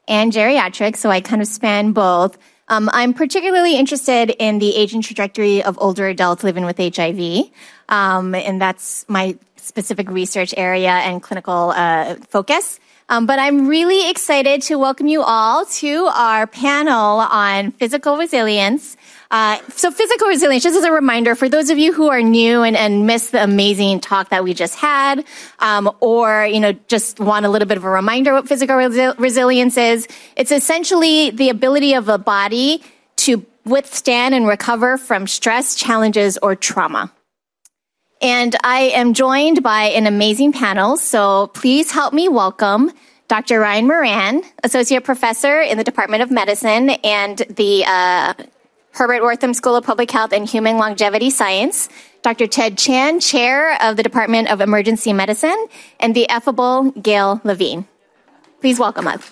and geriatrics, so I kind of span both. I'm particularly interested in the aging trajectory of older adults living with HIV, and that's my specific research area and clinical focus. But I'm really excited to welcome you all to our panel on physical resilience. So physical resilience, just as a reminder, for those of you who are new and missed the amazing talk that we just had, or, just want a little bit of a reminder what physical resilience is, it's essentially the ability of a body to withstand and recover from stress, challenges, or trauma. And I am joined by an amazing panel, so please help me welcome Dr. Ryan Moran, Associate Professor in the Department of Medicine and the Herbert Wortham School of Public Health and Human Longevity Science, Dr. Ted Chan, Chair of the Department of Emergency Medicine, and the affable Gail Levine. Please welcome us.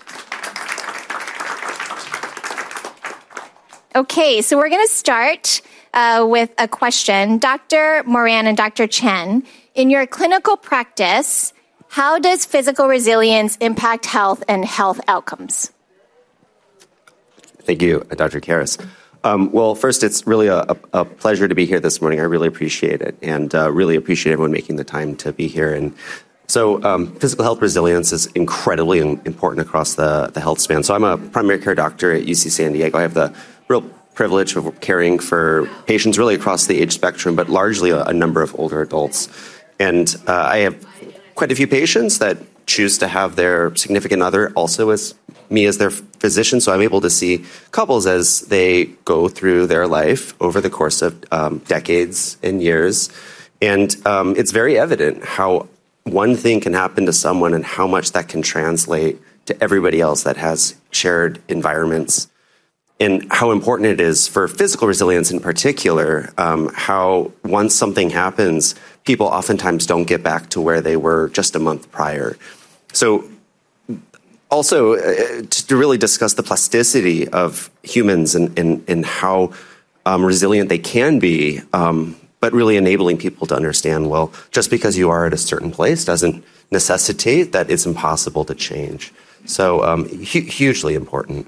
Okay, so we're going to start with a question. Dr. Moran and Dr. Chen, in your clinical practice, how does physical resilience impact health and health outcomes? Thank you, Dr. Karras. Well, first, it's really a pleasure to be here this morning. I really appreciate it, and really appreciate everyone making the time to be here. And so physical health resilience is incredibly important across the health span. So I'm a primary care doctor at UC San Diego. I have the real privilege of caring for patients really across the age spectrum, but largely a number of older adults. And I have quite a few patients that choose to have their significant other also as me as their physician, so I'm able to see couples as they go through their life over the course of decades and years. And it's very evident how one thing can happen to someone and how much that can translate to everybody else that has shared environments. And how important it is for physical resilience in particular, how once something happens, people oftentimes don't get back to where they were just a month prior. So also, to really discuss the plasticity of humans and how resilient they can be, but really enabling people to understand, well, just because you are at a certain place doesn't necessitate that it's impossible to change. So hugely important.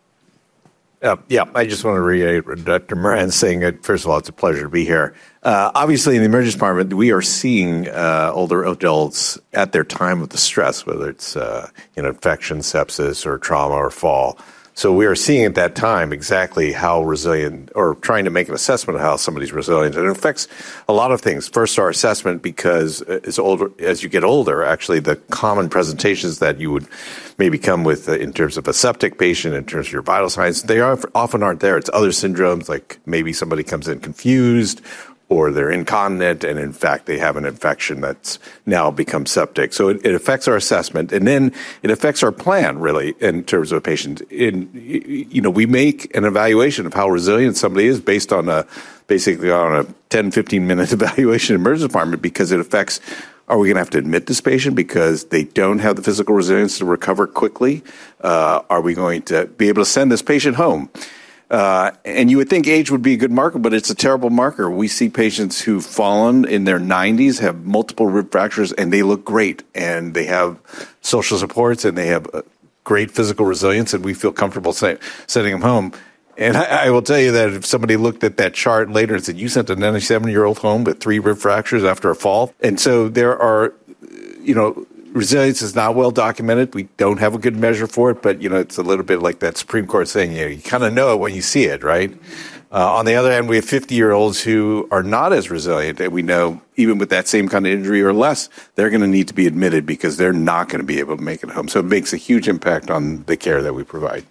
I just want to reiterate what Dr. Moran saying. First of all, it's a pleasure to be here. Obviously, in the emergency department, we are seeing older adults at their time of the stress, whether it's infection, sepsis, or trauma or fall. So we are seeing at that time exactly how resilient, or trying to make an assessment of how somebody's resilient. And it affects a lot of things. First, our assessment, because as you get older, actually the common presentations that you would maybe come with in terms of a septic patient, in terms of your vital signs, they often aren't there. It's other syndromes, like maybe somebody comes in confused, or they're incontinent, and in fact, they have an infection that's now become septic. So it affects our assessment, and then it affects our plan, really, in terms of a patient. We make an evaluation of how resilient somebody is based on basically on a 10, 15-minute evaluation in the emergency department, because it affects, are we going to have to admit this patient because they don't have the physical resilience to recover quickly? Are we going to be able to send this patient home? And you would think age would be a good marker, but it's a terrible marker. We see patients who've fallen in their 90s, have multiple rib fractures, and they look great, and they have social supports, and they have great physical resilience, and we feel comfortable sending them home. And I will tell you that if somebody looked at that chart later and said, you sent a 97-year-old home with 3 rib fractures after a fall. And so there are, resilience is not well documented. We don't have a good measure for it, but, it's a little bit like that Supreme Court saying, you kind of know it when you see it, right? On the other hand, we have 50-year-olds who are not as resilient, and we know even with that same kind of injury or less, they're going to need to be admitted because they're not going to be able to make it home. So it makes a huge impact on the care that we provide.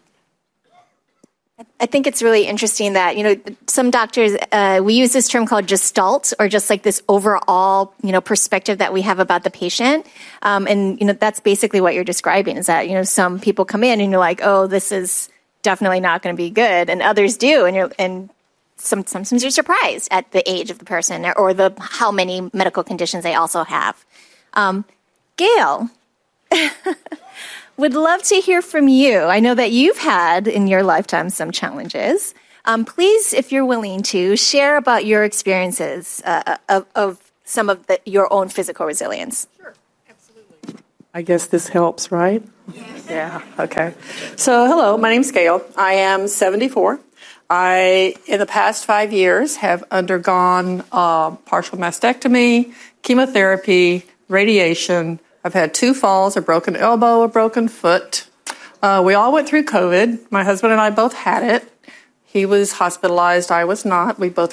I think it's really interesting that, some doctors, we use this term called gestalt, or just like this overall, perspective that we have about the patient. And that's basically what you're describing, is that, some people come in and you're like, oh, this is definitely not going to be good. And others do. And sometimes you're surprised at the age of the person or how many medical conditions they also have. Gail, would love to hear from you. I know that you've had in your lifetime some challenges. Please, if you're willing to, share about your experiences of some of your own physical resilience. Sure, absolutely. I guess this helps, right? Yeah, okay. So, hello, my name's Gail. I am 74. I, in the past 5 years, have undergone partial mastectomy, chemotherapy, radiation. I've had 2 falls, a broken elbow, a broken foot. We all went through COVID. My husband and I both had it. He was hospitalized. I was not. We both